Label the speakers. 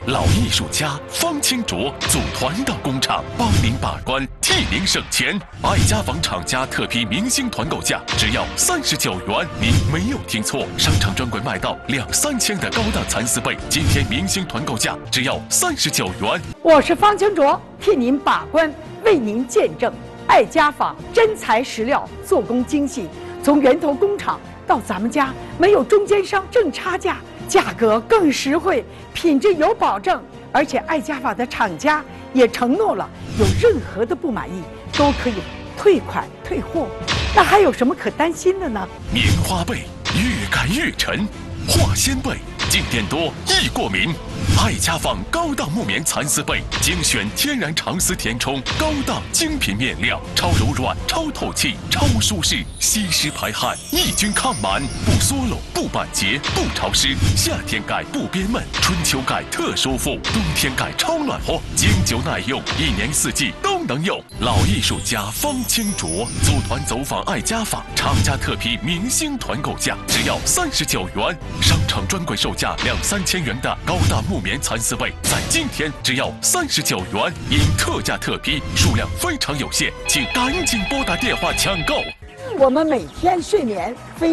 Speaker 1: 老艺术家方清卓组团到工厂帮您把关，替您省钱。爱家纺厂家特批明星团购价只要39元，您没有听错，商场专柜卖到2、3千的高档蚕丝被，今天明星团购价只要39元。
Speaker 2: 我是方清卓，替您把关，为您见证。爱家纺真材实料，做工精细，从源头工厂到咱们家，没有中间商挣差价，价格更实惠，品质有保证。而且爱家纺的厂家也承诺了，有任何的不满意都可以退款退货。那还有什么可担心的呢？
Speaker 1: 棉花被越改越沉，化纤被静电多易过敏。爱家纺高档木棉蚕丝被，精选天然长丝填充，高档精品面料，超柔软、超透气、超舒适，吸湿排汗，抑菌抗螨，不缩漏、不板结、不潮湿。夏天改不憋闷，春秋改特舒服，冬天改超暖和，经久耐用，1年4季都能用。老艺术家方清卓组团走访爱家纺，厂家特批明星团购价只要39元，商场专柜售价2、3千元的高档木棉蚕丝被，在今天只要39元，因特价特批，数量非常有限，请赶紧拨打电话抢购。
Speaker 2: 我们每天睡眠非